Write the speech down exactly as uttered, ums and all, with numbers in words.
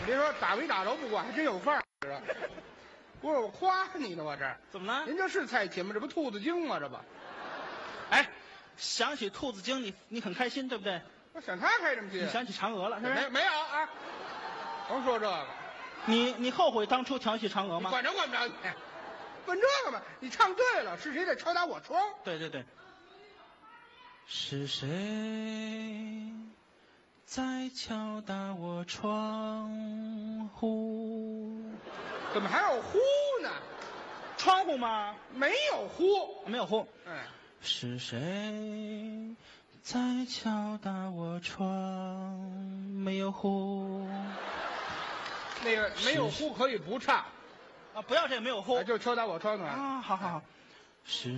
别说打没打着不管，还真有范儿。不是我夸你呢，我这怎么了？ 您这是蔡琴吗？这不兔子精吗？这不， 哎，想起兔子精，你你很开心，对不对？ 我想他开什么心？ 你想起嫦娥了，是不是？ 没没有啊？甭说这个， 你你后悔当初调戏嫦娥吗？ 管着管不着你。问这个嘛，你唱对了，是谁在敲打我窗？ 对对对。是谁在敲打我窗户？ 怎么还有呼呢？ 窗户吗？ 没有呼， 没有呼。 哎， 是谁在敲打我窗？没有呼。 那个没有呼可以不唱啊，不要这个没有呼， 就敲打我窗子啊，好好好，是。